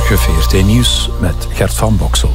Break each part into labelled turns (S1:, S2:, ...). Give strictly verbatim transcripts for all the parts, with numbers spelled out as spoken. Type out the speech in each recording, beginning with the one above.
S1: Goedemorgen, V R T Nieuws met Gert van Boksel.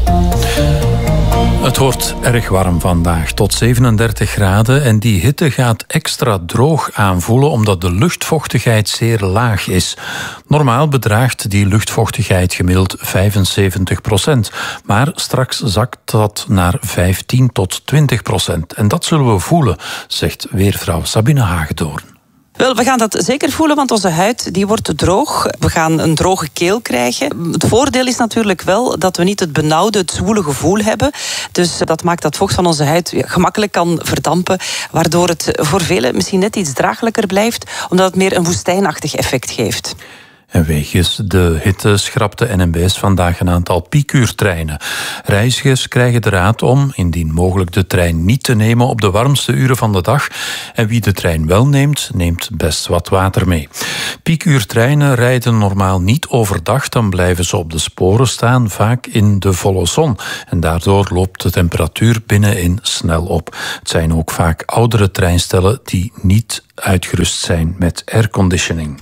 S1: Het wordt erg warm vandaag, tot zevenendertig graden. En die hitte gaat extra droog aanvoelen omdat de luchtvochtigheid zeer laag is. Normaal bedraagt die luchtvochtigheid gemiddeld vijfenzeventig procent. Maar straks zakt dat naar vijftien tot twintig procent. En dat zullen we voelen, zegt weervrouw Sabine Hagedoorn.
S2: Wel, we gaan dat zeker voelen, want onze huid die wordt droog. We gaan een droge keel krijgen. Het voordeel is natuurlijk wel dat we niet het benauwde, het zwoele gevoel hebben. Dus dat maakt dat vocht van onze huid gemakkelijk kan verdampen, waardoor het voor velen misschien net iets draaglijker blijft, omdat het meer een woestijnachtig effect geeft.
S1: En wegens de hitte schrapte N M B S vandaag een aantal piekuurtreinen. Reizigers krijgen de raad om, indien mogelijk, de trein niet te nemen op de warmste uren van de dag. En wie de trein wel neemt, neemt best wat water mee. Piekuurtreinen rijden normaal niet overdag, dan blijven ze op de sporen staan, vaak in de volle zon. En daardoor loopt de temperatuur binnenin snel op. Het zijn ook vaak oudere treinstellen die niet uitgerust zijn met airconditioning.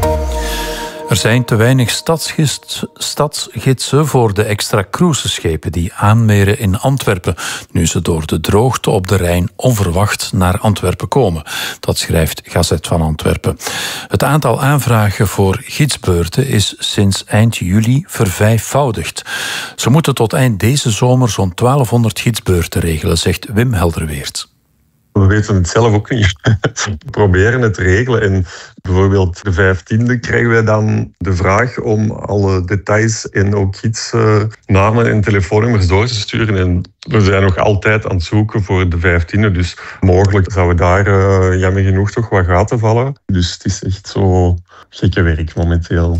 S1: Er zijn te weinig stadsgids, stadsgidsen voor de extra cruiseschepen die aanmeren in Antwerpen, nu ze door de droogte op de Rijn onverwacht naar Antwerpen komen. Dat schrijft Gazet van Antwerpen. Het aantal aanvragen voor gidsbeurten is sinds eind juli vervijfvoudigd. Ze moeten tot eind deze zomer zo'n twaalfhonderd gidsbeurten regelen, zegt Wim Helderweert.
S3: We weten het zelf ook niet. We proberen het te regelen. En bijvoorbeeld de vijftiende krijgen wij dan de vraag om alle details en ook gidsnamen en telefoonnummers door te sturen. En we zijn nog altijd aan het zoeken voor de vijftiende. Dus mogelijk zouden daar uh, jammer genoeg toch wat gaten vallen. Dus het is echt zo gekke werk momenteel.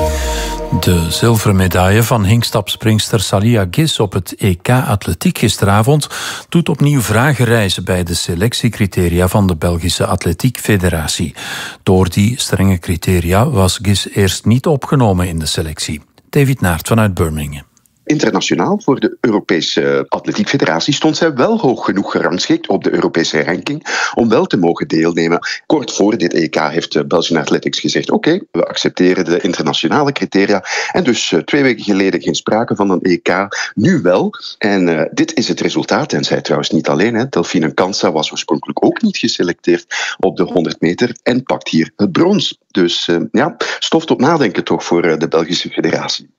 S1: De zilveren medaille van hinkstapspringster Salia Gis op het E K Atletiek gisteravond doet opnieuw vragen rijzen bij de selectiecriteria van de Belgische Atletiek Federatie. Door die strenge criteria was Gis eerst niet opgenomen in de selectie. David Naert vanuit Birmingham.
S4: Internationaal voor de Europese Atletiek Federatie stond zij wel hoog genoeg gerangschikt op de Europese ranking om wel te mogen deelnemen. Kort voor dit E K heeft Belgian Athletics gezegd: oké, okay, we accepteren de internationale criteria. En dus uh, twee weken geleden geen sprake van een E K, nu wel. En uh, dit is het resultaat. En zij trouwens niet alleen. Hè. Delphine Kansa was oorspronkelijk ook niet geselecteerd op de honderd meter en pakt hier het brons. Dus uh, ja, stof tot nadenken toch voor uh, de Belgische Federatie.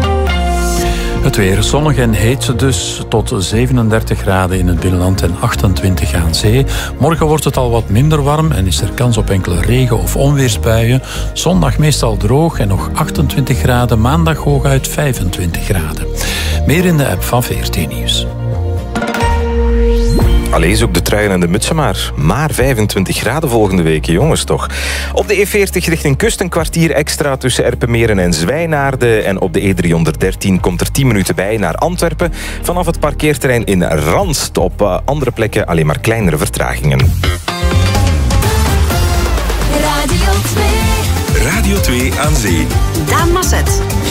S1: Het weer zonnig en heet dus, tot zevenendertig graden in het binnenland en achtentwintig aan zee. Morgen wordt het al wat minder warm en is er kans op enkele regen- of onweersbuien. Zondag meestal droog en nog achtentwintig graden, maandag hooguit vijfentwintig graden. Meer in de app van V R T Nieuws.
S5: Allee, zoek de truien en de mutsen maar. Maar vijfentwintig graden volgende week, jongens toch. Op de E veertig richting kust een kwartier extra tussen Erpenmeren en Zwijnaarden. En op de E driehonderddertien komt er tien minuten bij naar Antwerpen. Vanaf het parkeerterrein in Ranst. Op uh, andere plekken alleen maar kleinere vertragingen.
S6: Radio twee. Radio twee aan zee. Daan Masset.